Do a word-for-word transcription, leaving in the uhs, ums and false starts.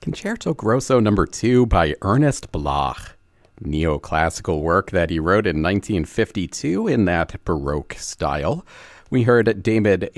Concerto Grosso Number two by Ernest Bloch. Neoclassical work that he wrote in nineteen fifty-two in that Baroque style. We heard David